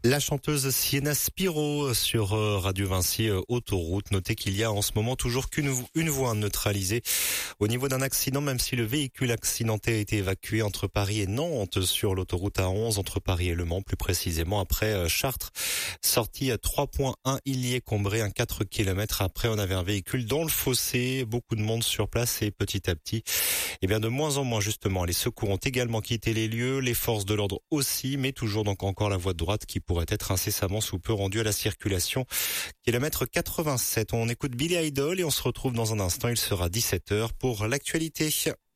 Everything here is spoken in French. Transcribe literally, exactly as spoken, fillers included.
La chanteuse Sienna Spiro sur Radio Vinci Autoroute. Notez qu'il y a en ce moment toujours qu'une une voie neutralisée au niveau d'un accident, même si le véhicule accidenté a été évacué entre Paris et Nantes sur l'autoroute A onze, entre Paris et Le Mans, plus précisément après Chartres. Sortie à trois point un Illier-Combré, un quatre kilomètres après, on avait un véhicule dans le fossé, beaucoup de monde sur place et petit à petit, eh bien de moins en moins justement. Les secours ont également quitté les lieux, les forces de l'ordre aussi, mais toujours donc encore la voie de droite qui pourrait être incessamment sous peu rendue à la circulation. Kilomètre quatre-vingt-sept, on écoute Billy Idol et on se retrouve dans un instant, il sera dix-sept heures pour l'actualité.